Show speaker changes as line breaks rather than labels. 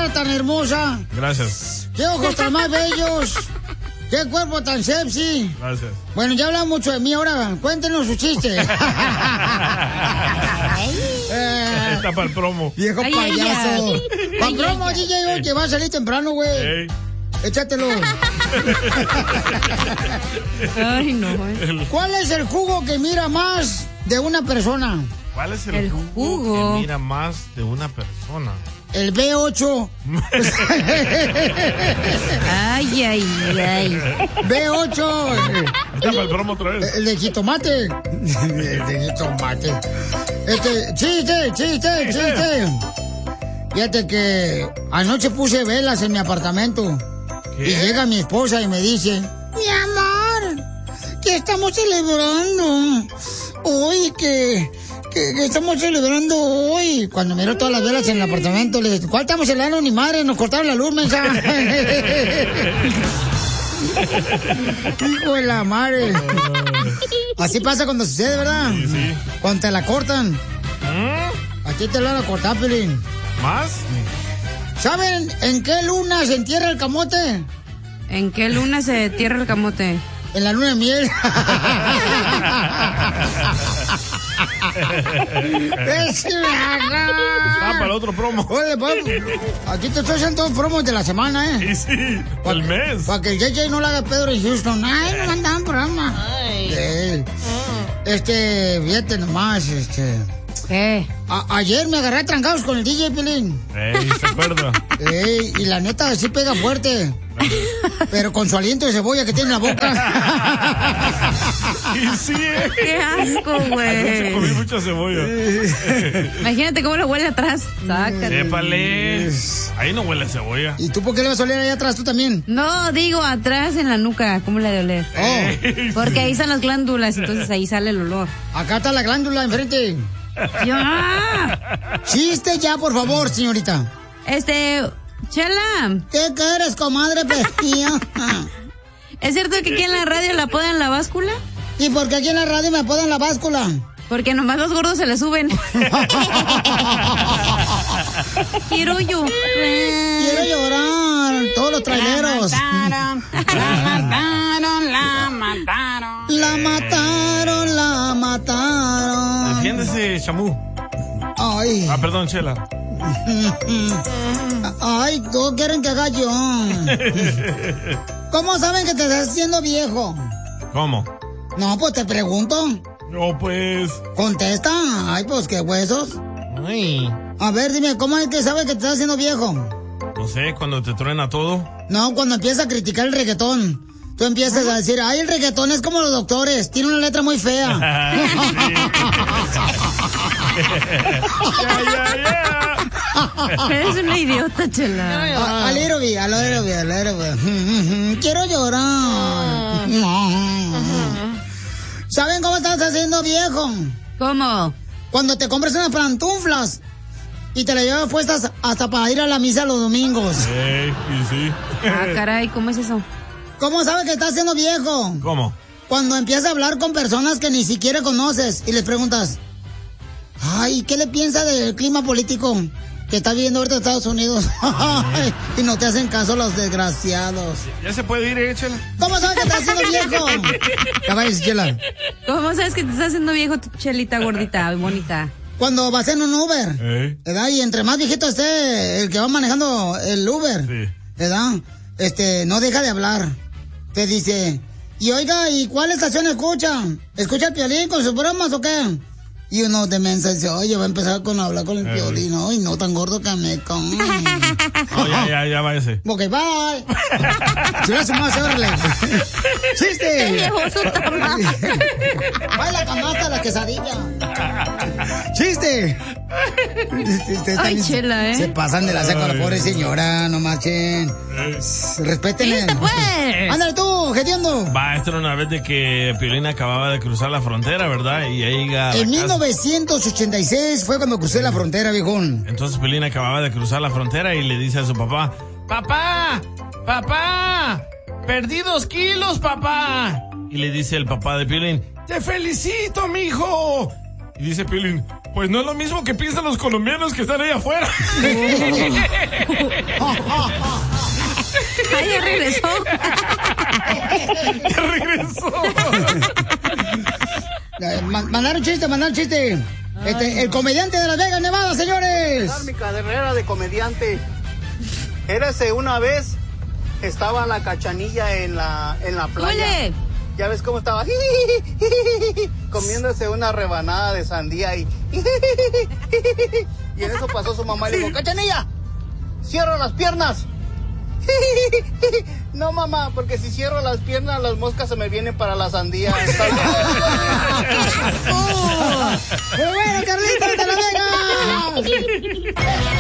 cara tan hermosa.
Gracias.
Qué ojos tan más bellos. Qué cuerpo tan sexy.
Gracias.
Bueno, ya hablamos mucho de mí, ahora cuéntenos su chiste.
Está para el promo.
Viejo payaso. Para promo, DJ, hoy que va a salir temprano, güey. Échatelo.
Ay, no.
¿Cuál es el jugo que mira más de una persona?
¿Cuál es el jugo que mira más de una persona?
El B8.
Ay, ay, ay.
B8.
Está para el promo otra vez.
El de jitomate. El de jitomate. Chiste. Fíjate que anoche puse velas en mi apartamento. ¿Qué? Y llega mi esposa y me dice: mi amor, ¿qué estamos celebrando? Hoy que estamos celebrando hoy. Cuando miró todas las velas en el apartamento, le dije: ¿cuál estamos celebrando? Ni madre, nos cortaron la luz, mensa. Hijo de la madre. Así pasa cuando sucede, ¿verdad?
Sí.
Cuando te la cortan. Aquí te la van a cortar, Pelín.
¿Más?
¿Saben en qué luna se entierra el camote?
¿En qué luna se entierra el camote?
En la luna de miel.
Para el otro promo.
Oye, aquí te estoy haciendo todos promos de la semana, ¿eh?
Sí, el mes.
Para que el JJ no le haga Pedro y Houston. Ay, no mandaban programa. Fíjate nomás,
¿Qué?
Ayer me agarré a trancados con el DJ Pelín.
¿Se acuerda?
Y la neta sí pega fuerte. Pero con su aliento de cebolla que tiene en la boca.
Y sí,
¡Qué asco, güey!
Comí mucha cebolla.
Imagínate cómo le huele atrás. Sácate.
¡Épale! Ahí no huele a cebolla.
¿Y tú por qué le vas a oler ahí atrás tú también?
No, digo atrás en la nuca. ¿Cómo le ha de oler? Porque ahí están las glándulas, entonces ahí sale el olor.
Acá está la glándula enfrente. Chiste ya, por favor, señorita.
Chela.
¿Qué quieres, comadre pestilla?
¿Es cierto que aquí en la radio la apodan la báscula?
¿Y por qué aquí en la radio me apodan la báscula?
Porque nomás los gordos se le suben. Quiero llorar.
Quiero llorar. Todos los traileros.
La
mataron.
Defiéndese, Chamú.
Ay.
Perdón, Chela.
Ay, todos quieren que haga yo. ¿Cómo saben que te estás haciendo viejo?
¿Cómo?
No, pues te pregunto.
No, pues.
Contesta. Ay, pues qué huesos.
Ay.
A ver, dime, ¿cómo es que sabes que te estás haciendo viejo?
No sé, cuando te truena todo.
No, cuando empiezas a criticar el reggaetón. Tú empiezas a decir: ay, el reggaetón es como los doctores, tiene una letra muy fea.
Eres una idiota, Chela.
A little bit. Quiero llorar. ¿Saben cómo estás haciendo viejo?
¿Cómo?
Cuando te compras unas pantuflas y te las llevas puestas hasta para ir a la misa los domingos.
Y sí.
Caray, ¿cómo es eso?
¿Cómo sabes que estás haciendo viejo?
¿Cómo?
Cuando empiezas a hablar con personas que ni siquiera conoces y les preguntas: ay, ¿qué le piensa del clima político que está viviendo ahorita en Estados Unidos? Y no te hacen caso los desgraciados.
¿Ya se puede ir, Chela?
¿Cómo sabes que estás haciendo viejo? Ya vayas, Chela.
¿Cómo sabes que te estás haciendo viejo, tu Chelita gordita, bonita?
Cuando vas en un Uber, ¿verdad? Y entre más viejito esté el que va manejando el Uber, ¿verdad? No deja de hablar. Te dice: y oiga, ¿y cuál estación escucha? ¿Escucha el Piolín con sus bromas o qué? Y uno de mensa dice: oye, va a empezar con hablar con el Piolín. Ay, no, tan gordo que me come.
Oh, ya váyase.
Ok, bye. Si no más, órale. ¡Chiste!
viejo su tamaño.
¡Baila canasta la quesadilla! ¡Chiste!
Ay, Chela,
Se pasan de la saca a la pobre señora, no marchen. Respétenle.
¡Chiste, pues!
¡Ándale tú, gediendo!
Esto era una vez de que Piolín acababa de cruzar la frontera, ¿verdad? Y ahí llega.
En 1986 fue cuando crucé la frontera, viejón.
Entonces Piolín acababa de cruzar la frontera y le dice a su papá: ¡Papá! ¡Perdí 2 kilos, papá! Y le dice el papá de Piolín: ¡Te felicito, mijo! Y dice Piolín: Pues no es lo mismo que piensan los colombianos que están ahí afuera.
Ay, ya regresó.
Ya regresó.
Mandaron chiste. El comediante de Las Vegas, Nevada, señores.
Mi carrera de comediante. Érase una vez, estaba la Cachanilla en la playa.
¡Ole!
Ya ves cómo estaba comiéndose una rebanada de sandía y en eso pasó su mamá y le dijo, Cachanilla, cierra las piernas. No, mamá, porque si cierro las piernas las moscas se me vienen para la sandía.
¡Muy bueno, Carlitos de La Vega!